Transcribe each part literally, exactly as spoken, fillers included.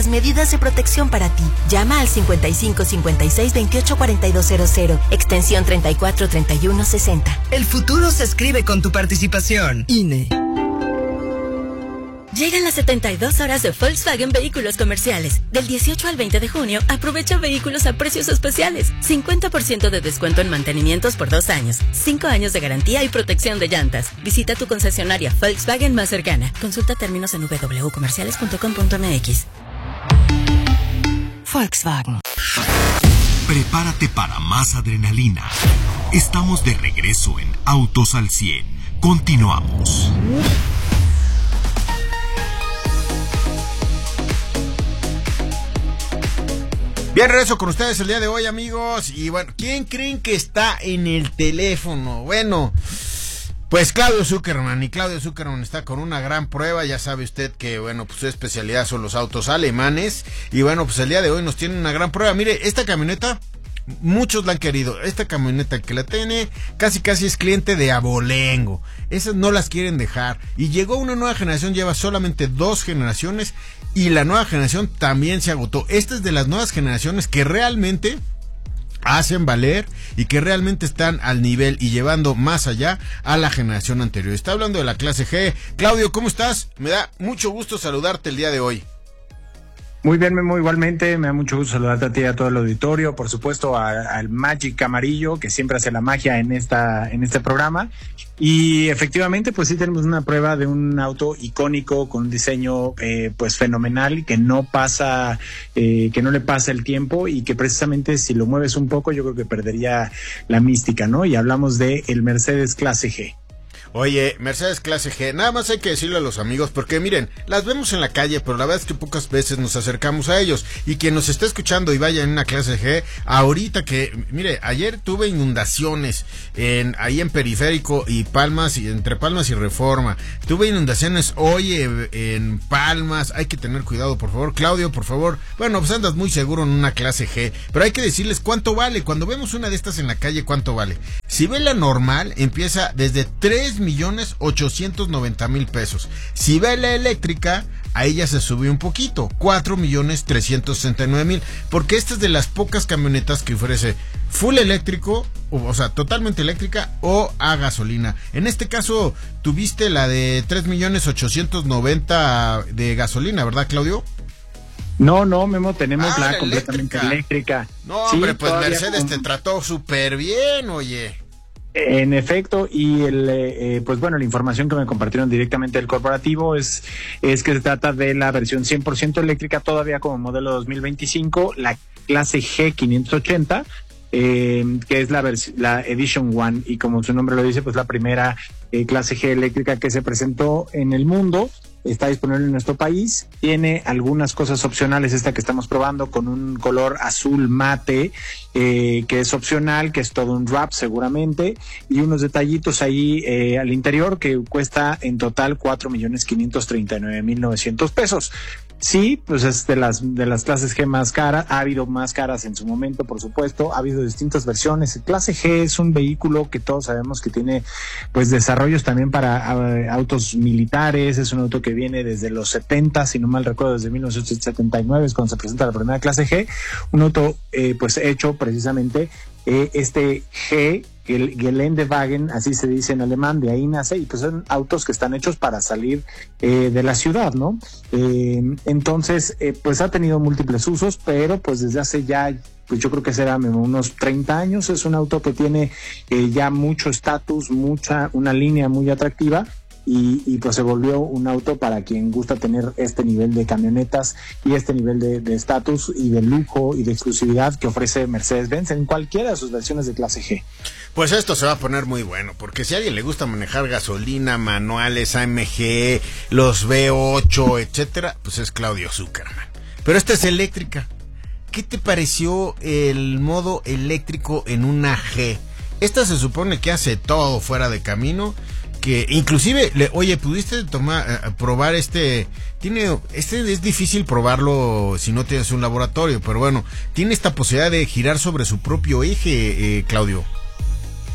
las medidas de protección para ti. Llama al cincuenta y cinco cincuenta y seis veintiocho cuarenta y dos cero cero, extensión treinta y cuatro treinta y uno sesenta. El futuro se escribe con tu participación. I N E. Llegan las setenta y dos horas de Volkswagen Vehículos Comerciales. Del dieciocho al veinte de junio, aprovecha vehículos a precios especiales. cincuenta por ciento de descuento en mantenimientos por dos años. cinco años de garantía y protección de llantas. Visita tu concesionaria Volkswagen más cercana. Consulta términos en w w w punto comerciales punto com punto m x. Volkswagen. Prepárate para más adrenalina. Estamos de regreso en Autos al cien. Continuamos. Bien, regreso con ustedes el día de hoy, amigos. Y bueno, ¿quién creen que está en el teléfono? Bueno, pues Claudio Zuckerman. Y Claudio Zuckerman está con una gran prueba. Ya sabe usted que, bueno, pues su especialidad son los autos alemanes. Y bueno, pues el día de hoy nos tiene una gran prueba. Mire, esta camioneta, muchos la han querido. Esta camioneta que la tiene, casi casi es cliente de Abolengo. Esas no las quieren dejar. Y llegó una nueva generación, lleva solamente dos generaciones. Y la nueva generación también se agotó. Esta es de las nuevas generaciones que realmente hacen valer y que realmente están al nivel y llevando más allá a la generación anterior. Está hablando de la clase G. Claudio, ¿cómo estás? Me da mucho gusto saludarte el día de hoy. Muy bien, Memo, igualmente, me da mucho gusto saludarte a ti y a todo el auditorio, por supuesto a, al Magic Amarillo, que siempre hace la magia en esta en este programa, y efectivamente, pues sí tenemos una prueba de un auto icónico, con un diseño eh, pues fenomenal, que no pasa, eh, que no le pasa el tiempo, y que precisamente si lo mueves un poco, yo creo que perdería la mística, ¿no? Y hablamos de el Mercedes Clase G. Oye, Mercedes Clase G, nada más hay que decirle a los amigos, porque miren, las vemos en la calle, pero la verdad es que pocas veces nos acercamos a ellos, y quien nos está escuchando y vaya en una Clase G, ahorita que, mire, ayer tuve inundaciones en ahí en Periférico y Palmas, y entre Palmas y Reforma, tuve inundaciones hoy en, en Palmas, hay que tener cuidado, por favor. Claudio, por favor, bueno, pues andas muy seguro en una Clase G, pero hay que decirles cuánto vale, cuando vemos una de estas en la calle, cuánto vale. Si ve la normal, empieza desde tres millones ochocientos noventa mil pesos. Si ve la eléctrica, a ella se sube un poquito, cuatro millones trescientos sesenta y nueve mil, porque esta es de las pocas camionetas que ofrece full eléctrico, o, o sea, totalmente eléctrica o a gasolina. En este caso, tuviste la de tres millones ochocientos noventa de gasolina, ¿verdad, Claudio? No, no, Memo, tenemos ah, la, la completamente eléctrica. eléctrica. No, sí, hombre, pues Mercedes con... te trató súper bien, oye. En efecto, y el, eh, pues bueno, la información que me compartieron directamente del corporativo es, es que se trata de la versión cien por ciento eléctrica, todavía como modelo dos mil veinticinco, la clase G quinientos ochenta, eh, que es la, la Edition One, y como su nombre lo dice, pues la primera eh, clase G eléctrica que se presentó en el mundo. Está disponible en nuestro país, tiene algunas cosas opcionales esta que estamos probando, con un color azul mate, eh, que es opcional, que es todo un wrap seguramente, y unos detallitos ahí eh, al interior que cuesta en total cuatro millones quinientos treinta y nueve mil novecientos pesos. Sí, pues es de las de las clases G más caras, ha habido más caras en su momento, por supuesto, ha habido distintas versiones. El clase G es un vehículo que todos sabemos que tiene pues desarrollos también para uh, autos militares, es un auto que viene desde los setenta, si no mal recuerdo, desde mil novecientos setenta y nueve es cuando se presenta la primera clase G, un auto eh, pues hecho precisamente eh, este G, el Geländewagen, así se dice en alemán, de ahí nace, y pues son autos que están hechos para salir eh, de la ciudad, ¿no? Eh, entonces, eh, pues ha tenido múltiples usos, pero pues desde hace ya, pues yo creo que será unos treinta años, es un auto que tiene eh, ya mucho estatus, mucha, una línea muy atractiva, Y, y pues se volvió un auto para quien gusta tener este nivel de camionetas y este nivel de estatus y de lujo y de exclusividad que ofrece Mercedes-Benz en cualquiera de sus versiones de clase G. Pues esto se va a poner muy bueno, porque si a alguien le gusta manejar gasolina, manuales, A M G, los V ocho, etcétera, pues es Claudio Zuckerman. Pero esta es eléctrica. ¿Qué te pareció el modo eléctrico en una G? Esta se supone que hace todo fuera de camino, que inclusive, le, oye, pudiste tomar, uh, probar este, tiene, este es difícil probarlo si no tienes un laboratorio, pero bueno, tiene esta posibilidad de girar sobre su propio eje, eh, Claudio.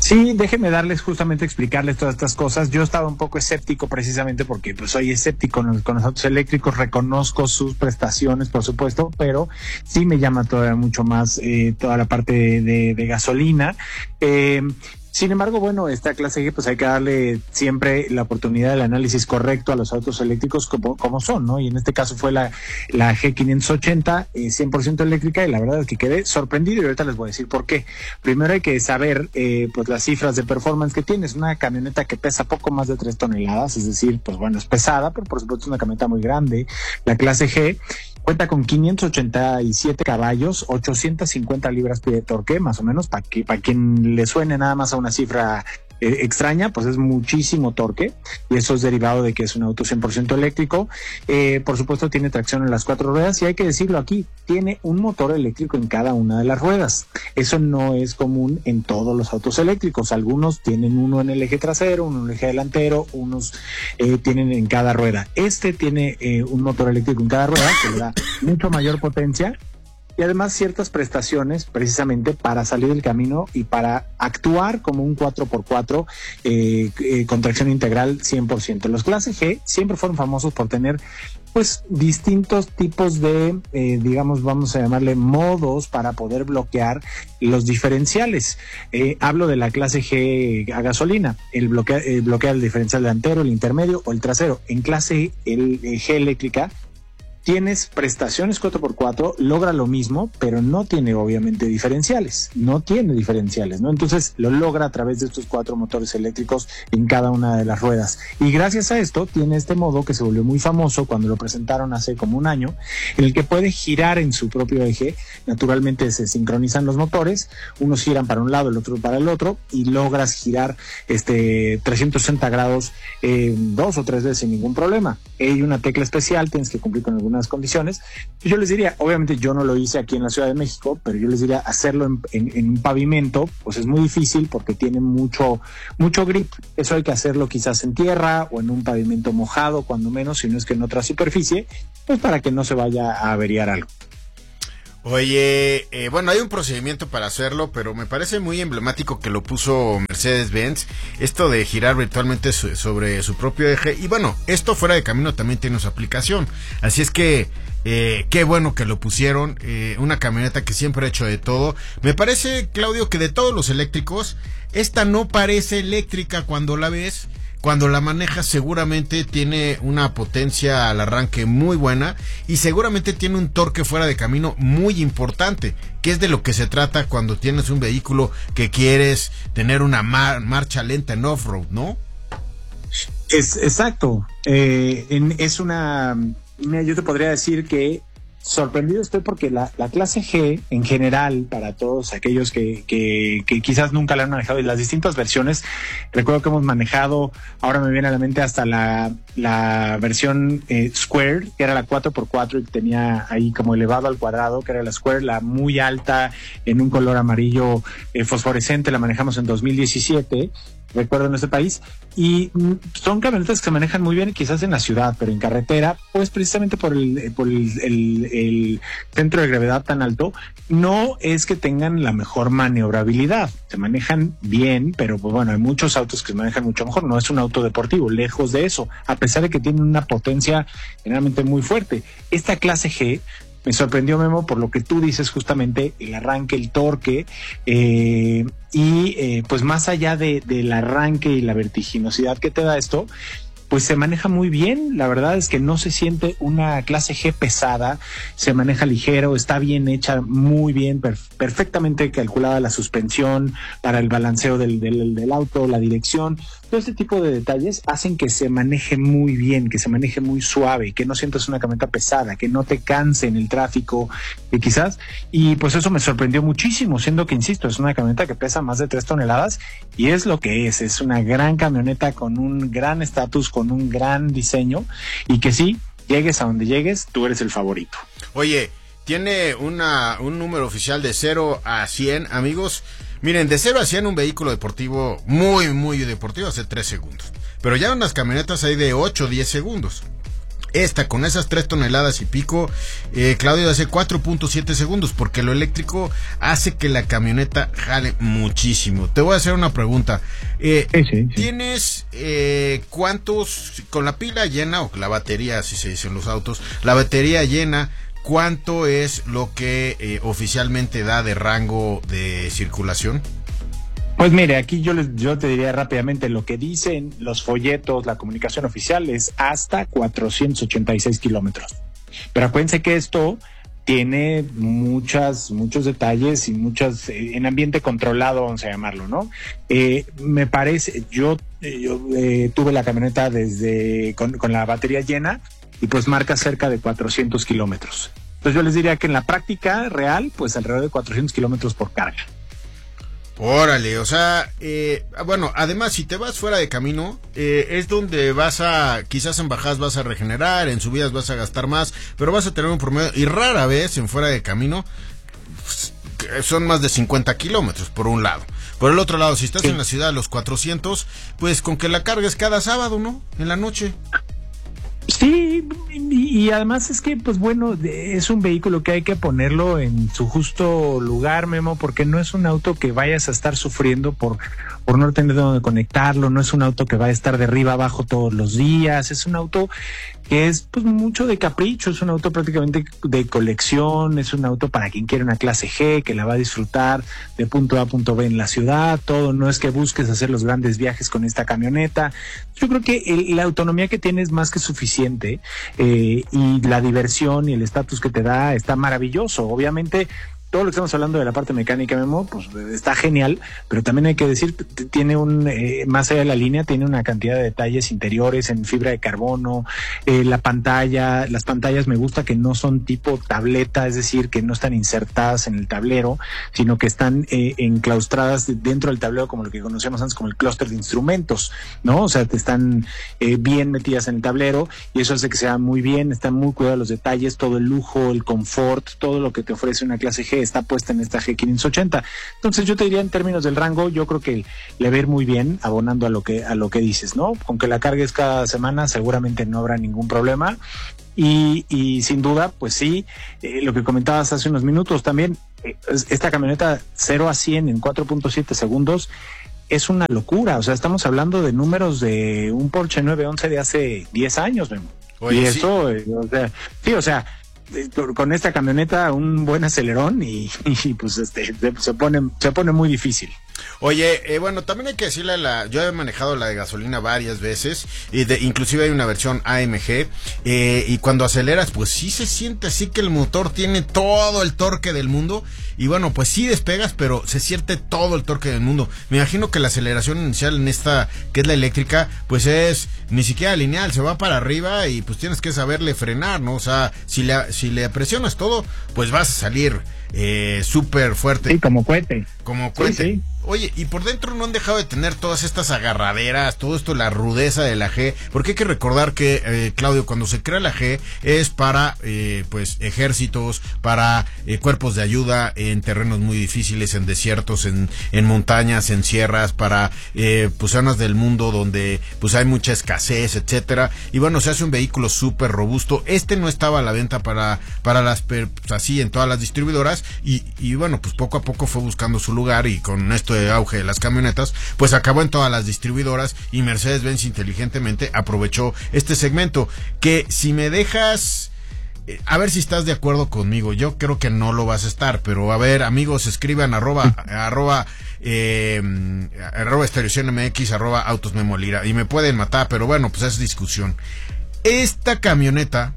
Sí, déjenme darles justamente explicarles todas estas cosas. Yo estaba un poco escéptico precisamente porque pues soy escéptico con los, con los autos eléctricos, reconozco sus prestaciones, por supuesto, pero sí me llama todavía mucho más eh, toda la parte de, de, de gasolina. Eh, Sin embargo, bueno, esta clase G, pues hay que darle siempre la oportunidad del análisis correcto a los autos eléctricos como, como son, ¿no? Y en este caso fue la, la G quinientos ochenta, eh, cien por ciento eléctrica, y la verdad es que quedé sorprendido y ahorita les voy a decir por qué. Primero hay que saber, eh, pues las cifras de performance que tiene. Es una camioneta que pesa poco más de tres toneladas, es decir, pues bueno, es pesada, pero por supuesto es una camioneta muy grande. La clase G cuenta con quinientos ochenta y siete caballos, ochocientas cincuenta libras-pie de torque, más o menos, para que para quien le suene nada más a una cifra eh, extraña, pues es muchísimo torque, y eso es derivado de que es un auto cien por ciento eléctrico. Eh, por supuesto tiene tracción en las cuatro ruedas, y hay que decirlo aquí, tiene un motor eléctrico en cada una de las ruedas. Eso no es común en todos los autos eléctricos. Algunos tienen uno en el eje trasero, uno en el eje delantero, unos eh, tienen en cada rueda. Este tiene eh, un motor eléctrico en cada rueda que le da mucho mayor potencia, y además ciertas prestaciones precisamente para salir del camino y para actuar como un cuatro por cuatro eh, eh, con tracción integral cien por ciento. Los clase G siempre fueron famosos por tener pues distintos tipos de, eh, digamos, vamos a llamarle modos para poder bloquear los diferenciales. Eh, hablo de la clase G a gasolina, el bloquea, el bloquea el diferencial delantero, el intermedio o el trasero. En clase el, el G eléctrica tienes prestaciones cuatro por cuatro, logra lo mismo, pero no tiene obviamente diferenciales, no tiene diferenciales, ¿no? Entonces lo logra a través de estos cuatro motores eléctricos en cada una de las ruedas. Y gracias a esto tiene este modo que se volvió muy famoso cuando lo presentaron hace como un año, en el que puede girar en su propio eje. Naturalmente se sincronizan los motores, unos giran para un lado, el otro para el otro, y logras girar este trescientos sesenta grados eh, dos o tres veces sin ningún problema. Hay una tecla especial, tienes que cumplir con algún unas condiciones. Yo les diría, obviamente yo no lo hice aquí en la Ciudad de México, pero yo les diría hacerlo en, en, en un pavimento, pues es muy difícil porque tiene mucho, mucho grip. Eso hay que hacerlo quizás en tierra o en un pavimento mojado, cuando menos, si no es que en otra superficie, pues para que no se vaya a averiar algo. Oye, eh, bueno, hay un procedimiento para hacerlo, pero me parece muy emblemático que lo puso Mercedes-Benz, esto de girar virtualmente su, sobre su propio eje. Y bueno, esto fuera de camino también tiene su aplicación, así es que eh, qué bueno que lo pusieron. Eh, una camioneta que siempre ha hecho de todo. Me parece, Claudio, que de todos los eléctricos, esta no parece eléctrica cuando la ves. Cuando la manejas seguramente tiene una potencia al arranque muy buena y seguramente tiene un torque fuera de camino muy importante, que es de lo que se trata cuando tienes un vehículo que quieres tener una mar- marcha lenta en off-road, ¿no? Es exacto. Eh, en, es una... Mira, yo te podría decir que sorprendido estoy porque la, la clase G en general, para todos aquellos que, que, que quizás nunca la han manejado, y las distintas versiones, recuerdo que hemos manejado, ahora me viene a la mente hasta la, la versión eh, Square, que era la cuatro por cuatro y que tenía ahí como elevado al cuadrado, que era la Square, la muy alta en un color amarillo eh, fosforescente. La manejamos en dos mil diecisiete, recuerdo, en este país, y son camionetas que se manejan muy bien quizás en la ciudad, pero en carretera, pues precisamente por el, por el, el, el centro de gravedad tan alto, no es que tengan la mejor maniobrabilidad. Se manejan bien, pero pues bueno, hay muchos autos que se manejan mucho mejor. No es un auto deportivo, lejos de eso, a pesar de que tienen una potencia generalmente muy fuerte. Esta clase G me sorprendió, Memo, por lo que tú dices, justamente el arranque, el torque, eh, y eh, pues más allá de, del arranque y la vertiginosidad que te da esto, pues se maneja muy bien. La verdad es que no se siente una clase G pesada, se maneja ligero, está bien hecha, muy bien, perf- perfectamente calculada la suspensión para el balanceo del, del, del auto, la dirección. Todo este tipo de detalles hacen que se maneje muy bien, que se maneje muy suave, que no sientas una camioneta pesada, que no te canse en el tráfico, que quizás, y pues eso me sorprendió muchísimo, siendo que, insisto, es una camioneta que pesa más de tres toneladas y es lo que es, es una gran camioneta con un gran estatus, con un gran diseño, y que sí, llegues a donde llegues, tú eres el favorito. Oye, tiene una un número oficial de cero a cien, amigos. Miren, de cero a cien un vehículo deportivo, muy, muy deportivo, hace tres segundos. Pero ya unas camionetas hay de ocho o diez segundos. Esta, con esas tres toneladas y pico, eh, Claudio, hace cuatro punto siete segundos, porque lo eléctrico hace que la camioneta jale muchísimo. Te voy a hacer una pregunta. Eh, sí, sí, sí. ¿Tienes eh, cuántos, con la pila llena, o la batería, así se dice en los autos, la batería llena, cuánto es lo que eh, oficialmente da de rango de circulación? Pues mire, aquí yo les, yo te diría rápidamente lo que dicen los folletos, la comunicación oficial es hasta cuatrocientos ochenta y seis kilómetros. Pero acuérdense que esto tiene muchas, muchos detalles y muchas, eh, en ambiente controlado, vamos a llamarlo, ¿no? Eh, me parece, yo, yo eh, tuve la camioneta desde, con, con la batería llena y pues marca cerca de cuatrocientos kilómetros. Entonces yo les diría que en la práctica real, pues alrededor de cuatrocientos kilómetros por carga. Órale, o sea, eh, bueno, además si te vas fuera de camino, eh, es donde vas a, quizás en bajadas vas a regenerar, en subidas vas a gastar más, pero vas a tener un promedio, y rara vez en fuera de camino, pues, son más de cincuenta kilómetros por un lado. Por el otro lado, si estás sí. en la ciudad a los cuatrocientos, pues con que la cargues cada sábado, ¿no? En la noche. Sí, y, y además es que, pues bueno, es un vehículo que hay que ponerlo en su justo lugar, Memo, porque no es un auto que vayas a estar sufriendo por, por no tener dónde conectarlo, no es un auto que va a estar de arriba abajo todos los días, es un auto que es pues mucho de capricho, es un auto prácticamente de colección, es un auto para quien quiere una clase G, que la va a disfrutar de punto A a punto B en la ciudad, todo, no es que busques hacer los grandes viajes con esta camioneta. Yo creo que el, la autonomía que tiene es más que suficiente, eh, y la diversión y el estatus que te da está maravilloso. Obviamente todo lo que estamos hablando de la parte mecánica, Memo, pues está genial, pero también hay que decir, tiene un, eh, más allá de la línea, tiene una cantidad de detalles interiores en fibra de carbono, eh, la pantalla, las pantallas me gusta que no son tipo tableta, es decir, que no están insertadas en el tablero, sino que están eh, enclaustradas dentro del tablero, como lo que conocíamos antes como el clúster de instrumentos, ¿no? O sea, te están eh, bien metidas en el tablero, y eso hace que sea muy bien, están muy cuidados los detalles, todo el lujo, el confort, todo lo que te ofrece una clase G está puesta en esta G quinientos ochenta. Entonces yo te diría, en términos del rango, yo creo que le va a ir muy bien, abonando a lo que a lo que dices, ¿no? Con que la cargues cada semana seguramente no habrá ningún problema. Y, y sin duda, pues sí, eh, lo que comentabas hace unos minutos también, eh, esta camioneta cero a cien en cuatro punto siete segundos es una locura. O sea, estamos hablando de números de un Porsche nueve once de hace diez años, Memo. Oye, y eso, sí. Eh, o sea, sí, o sea, con esta camioneta un buen acelerón y, y pues este se pone se pone muy difícil. Oye, eh, bueno, también hay que decirle, la, yo he manejado la de gasolina varias veces, y de, inclusive hay una versión A M G, eh, y cuando aceleras, pues sí se siente así que el motor tiene todo el torque del mundo, y bueno, pues sí despegas, pero se siente todo el torque del mundo. Me imagino que la aceleración inicial en esta, que es la eléctrica, pues es ni siquiera lineal, se va para arriba y pues tienes que saberle frenar, ¿no? O sea, si le, si le presionas todo, pues vas a salir eh, súper fuerte. Sí, como cohete. Como cohete. Sí, sí. Oye, y por dentro no han dejado de tener todas estas agarraderas, todo esto, la rudeza de la G, porque hay que recordar que, eh, Claudio, cuando se crea la G es para, eh, pues, ejércitos, para eh, cuerpos de ayuda en terrenos muy difíciles, en desiertos, en, en montañas, en sierras, para, eh, pues, zonas del mundo donde, pues, hay mucha escasez, etcétera, y bueno, se hace un vehículo súper robusto. Este no estaba a la venta para, para las, pues, así, en todas las distribuidoras, y, y bueno, pues, poco a poco fue buscando su lugar, y con esto de auge de las camionetas, pues acabó en todas las distribuidoras, y Mercedes-Benz inteligentemente aprovechó este segmento, que si me dejas, eh, a ver si estás de acuerdo conmigo, yo creo que no lo vas a estar, pero a ver, amigos, escriban arroba, arroba, eh, arroba Estereocción M X, arroba Autos Memo Lira, y me pueden matar, pero bueno, pues es discusión. Esta camioneta,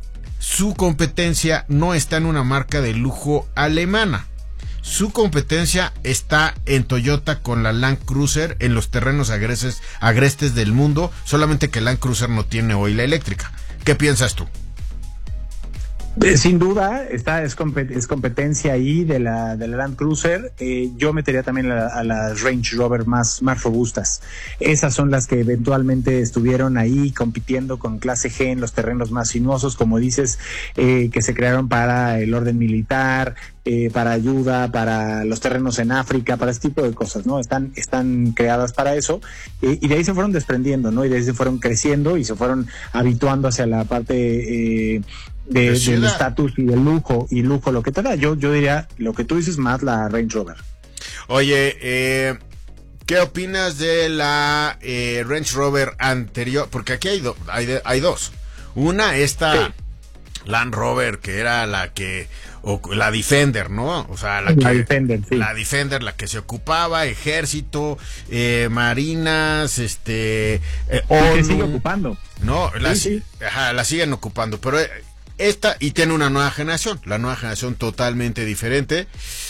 su competencia no está en una marca de lujo alemana. Su competencia está en Toyota con la Land Cruiser en los terrenos agrestes, agrestes del mundo, solamente que Land Cruiser no tiene hoy la eléctrica. ¿Qué piensas tú? Sin duda, esta es, compet- es competencia ahí de la, de la Land Cruiser. Eh, yo metería también a, a las Range Rover más, más robustas. Esas son las que eventualmente estuvieron ahí compitiendo con clase G en los terrenos más sinuosos, como dices, eh, que se crearon para el orden militar, eh, para ayuda, para los terrenos en África, para este tipo de cosas, ¿no? Están, están creadas para eso, eh, y de ahí se fueron desprendiendo, ¿no? Y de ahí se fueron creciendo y se fueron habituando hacia la parte eh, de, del estatus y del lujo, y lujo lo que te da. Yo, yo diría, lo que tú dices, más la Range Rover. Oye, eh, ¿qué opinas de la eh, Range Rover anterior? Porque aquí hay, do, hay, de, hay dos. Una, esta sí. Land Rover, que era la que, o la Defender, ¿no? O sea, la, la que, Defender, sí. La Defender, la que se ocupaba, ejército, eh, marinas, este, eh, ONU, que sigue ocupando. No, la, sí, sí. Ajá, la siguen ocupando, pero eh, esta, y tiene una nueva generación, la nueva generación totalmente diferente.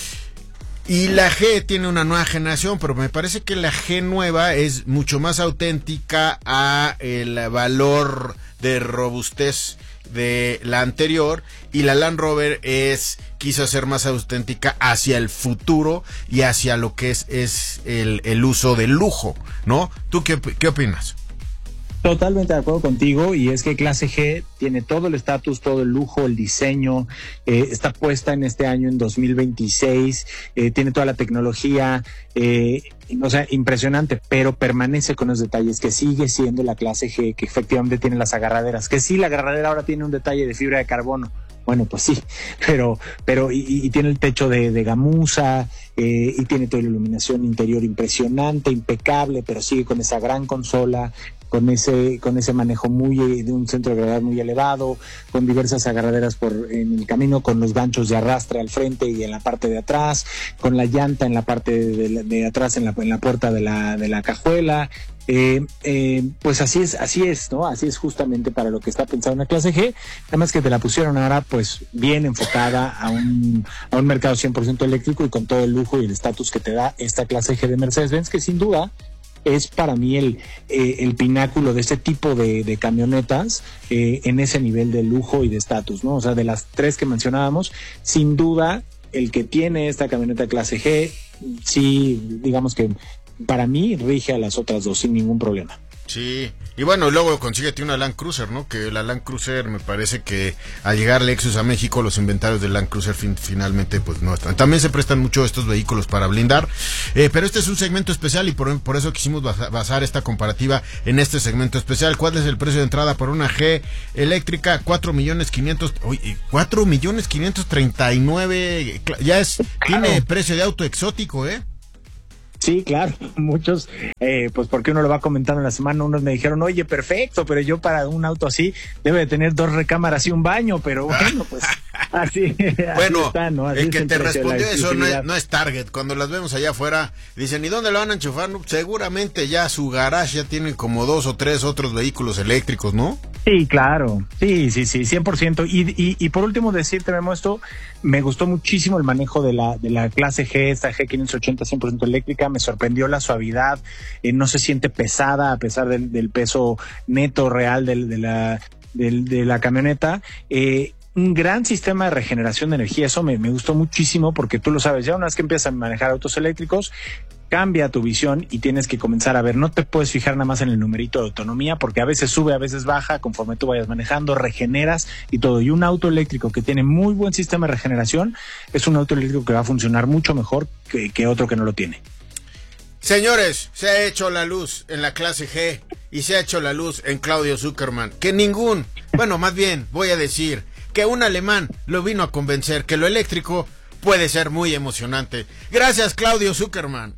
Y la G tiene una nueva generación, pero me parece que la G nueva es mucho más auténtica a el valor de robustez de la anterior, y la Land Rover es quiso ser más auténtica hacia el futuro y hacia lo que es, es el, el uso del lujo, ¿no? ¿Tú qué, qué opinas? Totalmente de acuerdo contigo, y es que clase G tiene todo el estatus, todo el lujo, el diseño, eh, está puesta en este año, en dos mil veintiséis, eh, tiene toda la tecnología, eh, o sea, impresionante, pero permanece con los detalles, que sigue siendo la clase G, que efectivamente tiene las agarraderas, que sí, la agarradera ahora tiene un detalle de fibra de carbono. Bueno, pues sí, pero pero y, y tiene el techo de, de gamuza, eh, y tiene toda la iluminación interior impresionante, impecable, pero sigue con esa gran consola, con ese con ese manejo muy de un centro de gravedad muy elevado, con diversas agarraderas por en el camino, con los ganchos de arrastre al frente y en la parte de atrás, con la llanta en la parte de, de atrás en la en la puerta de la de la cajuela. Eh, eh, pues así es, así es, ¿no? Así es justamente para lo que está pensado en la clase G, además que te la pusieron ahora pues bien enfocada a un, a un mercado cien por ciento eléctrico y con todo el lujo y el estatus que te da esta clase G de Mercedes-Benz, que sin duda es para mí el, eh, el pináculo de este tipo de, de camionetas eh, en ese nivel de lujo y de estatus, ¿no? O sea, de las tres que mencionábamos, sin duda el que tiene esta camioneta clase G, sí, digamos que para mí rige a las otras dos sin ningún problema. Sí, y bueno, luego consíguete una Land Cruiser, ¿no? Que la Land Cruiser, me parece que al llegar Lexus a México, los inventarios de Land Cruiser fin, finalmente pues no están. También se prestan mucho estos vehículos para blindar, eh, pero este es un segmento especial y por, por eso quisimos basar esta comparativa en este segmento especial. ¿Cuál es el precio de entrada por una G eléctrica? cuatro millones quinientos, oye, cuatro millones quinientos treinta y nueve, ya es, claro. Tiene precio de auto exótico, ¿eh? Sí, claro, muchos, eh, pues porque uno lo va comentando en la semana, unos me dijeron, oye, perfecto, pero yo para un auto así debe de tener dos recámaras y un baño, pero bueno, pues así, bueno, así está, ¿no? Así el que el te respondió eso no es, no es Target. Cuando las vemos allá afuera, dicen, ¿y dónde lo van a enchufar? No, seguramente ya su garage ya tiene como dos o tres otros vehículos eléctricos, ¿no? Sí, claro, sí, sí, sí, cien por ciento. Y, y, y por último decirte, Memo, esto, me gustó muchísimo el manejo de la de la clase G, esta G quinientos ochenta cien por ciento eléctrica, me sorprendió la suavidad, eh, no se siente pesada a pesar del, del peso neto real del, de, la, del, de la camioneta. Eh, un gran sistema de regeneración de energía, eso me, me gustó muchísimo porque tú lo sabes, ya una vez que empiezas a manejar autos eléctricos, cambia tu visión y tienes que comenzar a ver, no te puedes fijar nada más en el numerito de autonomía porque a veces sube, a veces baja, conforme tú vayas manejando, regeneras y todo. Y un auto eléctrico que tiene muy buen sistema de regeneración es un auto eléctrico que va a funcionar mucho mejor que, que otro que no lo tiene. Señores, se ha hecho la luz en la clase G y se ha hecho la luz en Claudio Zuckerman, que ningún, bueno, más bien voy a decir que un alemán lo vino a convencer que lo eléctrico puede ser muy emocionante. Gracias, Claudio Zuckerman.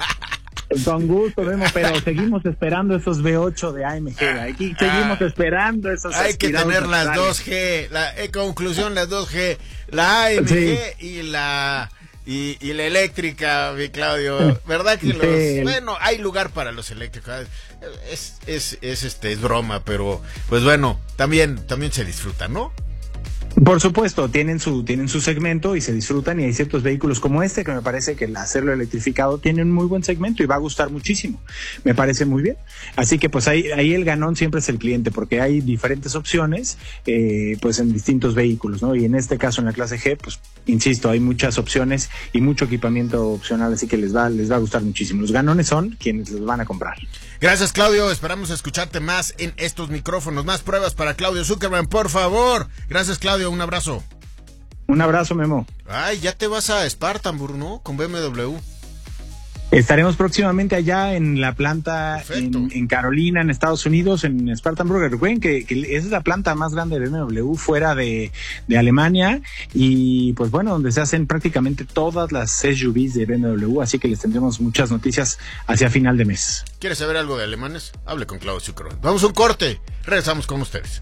Con gusto, Memo, pero seguimos esperando esos V ocho de A M G. Aquí seguimos ah, esperando esos. Hay que tener las dos G. La eh, conclusión, las dos G. La A M G sí. y la y, y la eléctrica, mi Claudio. ¿Verdad que los, sí. Bueno, hay lugar para los eléctricos? Es, es, es este, es broma, pero pues bueno, también, también se disfruta, ¿no? Por supuesto, tienen su tienen su segmento y se disfrutan, y hay ciertos vehículos como este que me parece que el hacerlo electrificado tiene un muy buen segmento y va a gustar muchísimo. Me parece muy bien. Así que pues ahí, ahí el ganón siempre es el cliente, porque hay diferentes opciones eh, pues en distintos vehículos, ¿no? Y en este caso en la clase G, pues insisto, hay muchas opciones y mucho equipamiento opcional, así que les va, les va a gustar muchísimo. Los ganones son quienes los van a comprar. Gracias, Claudio. Esperamos escucharte más en estos micrófonos. Más pruebas para Claudio Zuckerman, por favor. Gracias, Claudio. Un abrazo. Un abrazo, Memo. Ay, ya te vas a Spartanburg, ¿no? Con B M W. Estaremos próximamente allá en la planta en, en Carolina, en Estados Unidos, en Spartanburg. Recuerden que, que es la planta más grande de B M W fuera de, de Alemania, y pues bueno, donde se hacen prácticamente todas las S U Vs de B M W, así que les tendremos muchas noticias hacia final de mes. ¿Quieres saber algo de alemanes? Hable con Claudio Zuckerman. Vamos a un corte, regresamos con ustedes.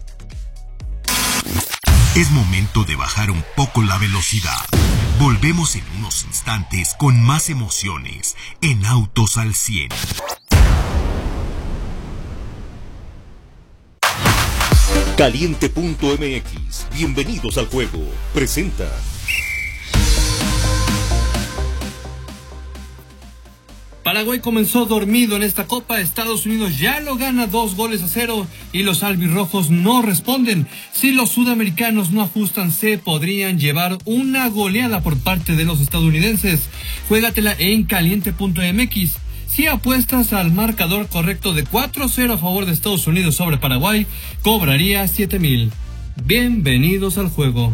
Es momento de bajar un poco la velocidad. Volvemos en unos instantes con más emociones en Autos al cien. Caliente punto M X, bienvenidos al juego, presenta. Paraguay comenzó dormido en esta Copa. Estados Unidos ya lo gana dos goles a cero y los albirrojos no responden. Si los sudamericanos no ajustan, se podrían llevar una goleada por parte de los estadounidenses. Juégatela en caliente punto M X. Si apuestas al marcador correcto de cuatro a cero a favor de Estados Unidos sobre Paraguay, cobraría siete mil. Bienvenidos al juego.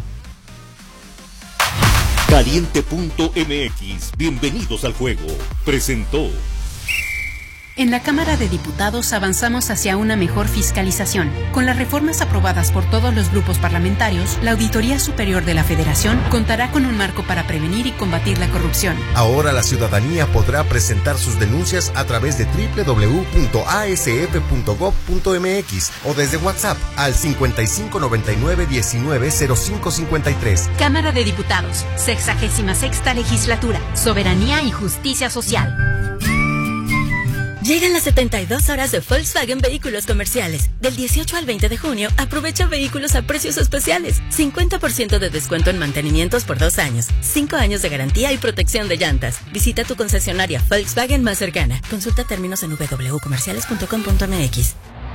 Caliente punto M X, bienvenidos al juego, presentó. En la Cámara de Diputados avanzamos hacia una mejor fiscalización. Con las reformas aprobadas por todos los grupos parlamentarios, la Auditoría Superior de la Federación contará con un marco para prevenir y combatir la corrupción. Ahora la ciudadanía podrá presentar sus denuncias a través de doble u doble u doble u punto a s f punto gob punto m x o desde WhatsApp al cincuenta y cinco noventa y nueve diecinueve cero cinco cincuenta y tres. Cámara de Diputados, sexagésima sexta legislatura, soberanía y justicia social. Llegan las setenta y dos horas de Volkswagen Vehículos Comerciales. Del dieciocho al veinte de junio, aprovecha vehículos a precios especiales. cincuenta por ciento de descuento en mantenimientos por dos años. cinco años de garantía y protección de llantas. Visita tu concesionaria Volkswagen más cercana. Consulta términos en w w w punto comerciales punto com punto m x.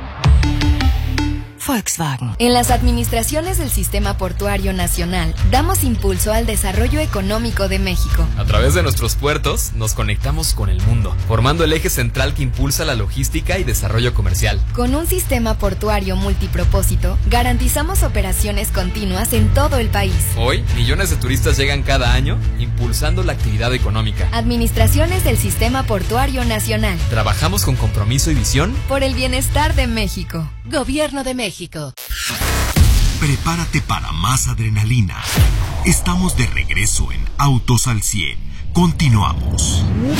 Volkswagen. En las administraciones del Sistema Portuario Nacional, damos impulso al desarrollo económico de México. A través de nuestros puertos, nos conectamos con el mundo, formando el eje central que impulsa la logística y desarrollo comercial. Con un sistema portuario multipropósito, garantizamos operaciones continuas en todo el país. Hoy, millones de turistas llegan cada año, impulsando la actividad económica. Administraciones del Sistema Portuario Nacional. Trabajamos con compromiso y visión por el bienestar de México. Gobierno de México. Prepárate para más adrenalina. Estamos de regreso en Autos al cien. Continuamos.